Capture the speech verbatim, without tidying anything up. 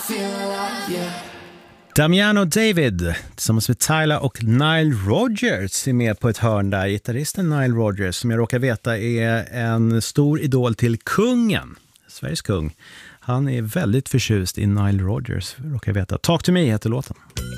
Damiano David tillsammans med Tyler och Nile Rodgers är med på ett hörn där. Gitarristen Nile Rodgers, som jag råkar veta är en stor idol till kungen, Sveriges kung. Han är väldigt förtjust i Nile Rodgers, råkar jag veta. Talk to me heter låten.